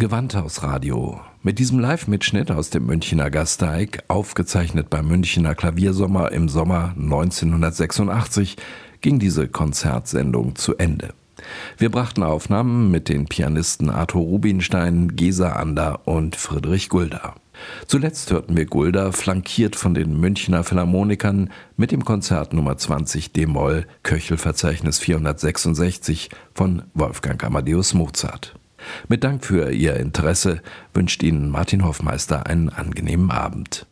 Gewandhausradio. Mit diesem Live-Mitschnitt aus dem Münchener Gasteig, aufgezeichnet beim Münchener Klaviersommer im Sommer 1986, ging diese Konzertsendung zu Ende. Wir brachten Aufnahmen mit den Pianisten Arthur Rubinstein, Gesa Ander und Friedrich Gulda. Zuletzt hörten wir Gulda, flankiert von den Münchner Philharmonikern, mit dem Konzert Nummer 20 d-Moll, Köchelverzeichnis 466 von Wolfgang Amadeus Mozart. Mit Dank für Ihr Interesse wünscht Ihnen Martin Hoffmeister einen angenehmen Abend.